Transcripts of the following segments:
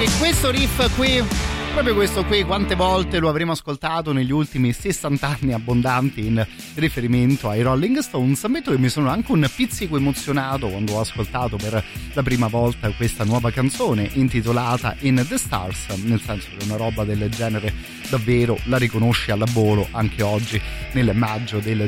E questo riff qui, proprio questo qui, quante volte lo avremo ascoltato negli ultimi 60 anni abbondanti in riferimento ai Rolling Stones. Ammetto che mi sono anche un pizzico emozionato quando ho ascoltato per la prima volta questa nuova canzone intitolata In the Stars, nel senso che una roba del genere davvero la riconosci alla volo anche oggi nel maggio del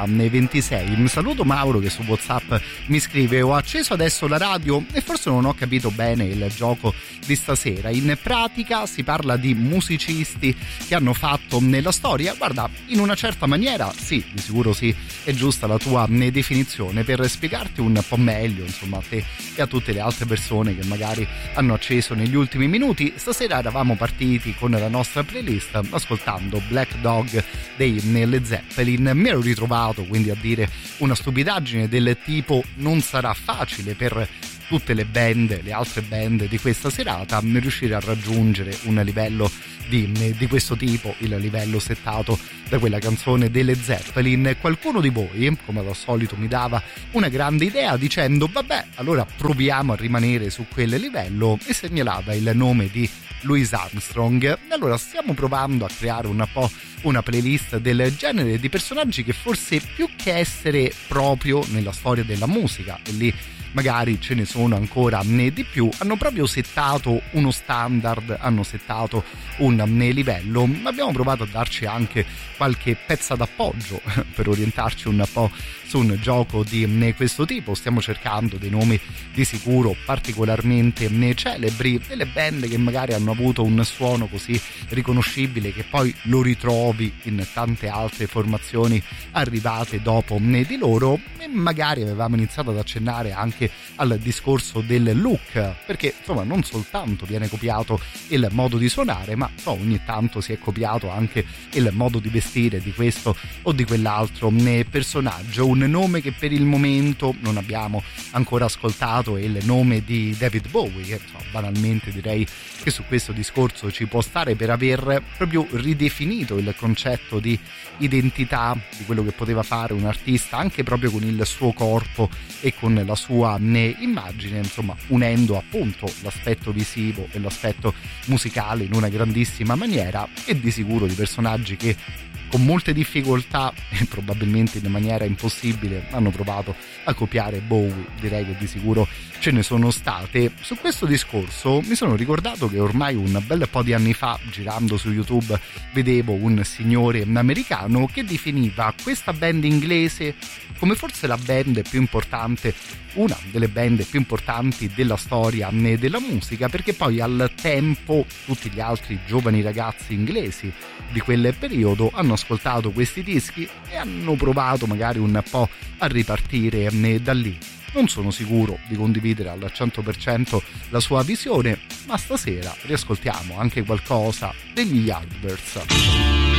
2026. Un saluto Mauro che su WhatsApp mi scrive: ho acceso adesso la radio e forse non ho capito bene il gioco di stasera. In pratica si parla di musicisti che hanno fatto nella storia. Guarda, in una certa maniera sì, di sicuro sì, è giusta la tua definizione. Per spiegarti un po' meglio, insomma, a te e a tutte le altre persone che magari hanno acceso negli ultimi minuti, stasera eravamo partiti con la nostra playlist ascoltando Black Dog dei Led Zeppelin. Mi ero ritrovato quindi a dire una stupidaggine del tipo: non sarà facile per tutte le band, le altre band di questa serata, riuscire a raggiungere un livello di questo tipo, il livello settato da quella canzone delle Zeppelin. Qualcuno di voi, come al solito, mi dava una grande idea dicendo: vabbè, allora proviamo a rimanere su quel livello, e segnalava il nome di Louis Armstrong. Allora stiamo provando a creare un po' una playlist del genere di personaggi che forse più che essere proprio nella storia della musica, e lì magari ce ne sono ancora di più, hanno proprio settato uno standard, hanno settato un livello. Abbiamo provato a darci anche qualche pezza d'appoggio per orientarci un po' su un gioco di questo tipo. Stiamo cercando dei nomi di sicuro particolarmente celebri, delle band che magari hanno avuto un suono così riconoscibile che poi lo ritrovi in tante altre formazioni arrivate dopo di loro. E magari avevamo iniziato ad accennare anche al discorso del look, perché insomma non soltanto viene copiato il modo di suonare, ma ogni tanto si è copiato anche il modo di vestire di questo o di quell'altro personaggio. Un nome che per il momento non abbiamo ancora ascoltato è il nome di David Bowie, che insomma, banalmente direi che su questo discorso ci può stare, per aver proprio ridefinito il concetto di identità di quello che poteva fare un artista, anche proprio con il suo corpo e con la sua immagine, insomma unendo appunto l'aspetto visivo e l'aspetto musicale in una grandissima maniera. E di sicuro di personaggi che con molte difficoltà e probabilmente in maniera impossibile hanno provato a copiare Bowie, direi che di sicuro ce ne sono state. Su questo discorso mi sono ricordato che ormai un bel po' di anni fa, girando su YouTube, vedevo un signore americano che definiva questa band inglese come forse la band più importante, una delle band più importanti della storia della musica, perché poi al tempo tutti gli altri giovani ragazzi inglesi di quel periodo hanno ascoltato questi dischi e hanno provato magari un po' a ripartire da lì. Non sono sicuro di condividere al 100% la sua visione, ma stasera riascoltiamo anche qualcosa degli Yardbirds.